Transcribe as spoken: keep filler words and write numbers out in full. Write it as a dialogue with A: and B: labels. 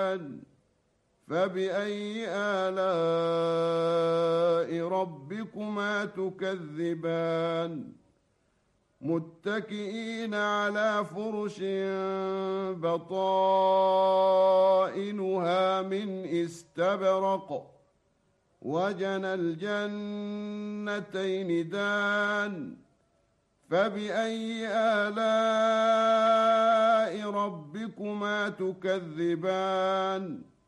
A: فبأي آلاء ربكما تكذبان متكئين على فرش بطائنها من استبرق وجنى الجنتين دان فبأي آلاء ربكما تكذبان